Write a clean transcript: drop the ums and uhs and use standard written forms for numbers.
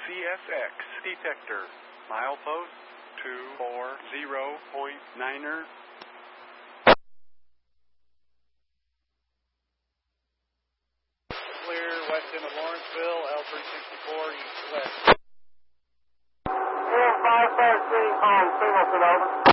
CSX detector. Milepost 240.9er. Clear west end of Lawrenceville, L364 east west. 513 on Singleton, over.